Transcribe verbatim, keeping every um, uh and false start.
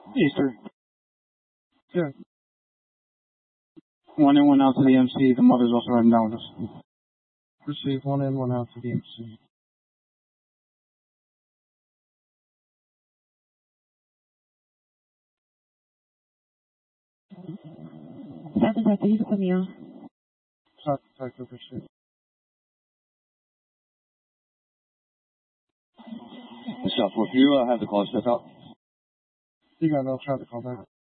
Easter. Good. One in, one out to the M C. The mother's also riding down with us. Receive one in, one out to the M C. seven Detective, you can put me on. Talk detective pursuit. South Fork, you uh, have the call stuff out? You got no traffic call back.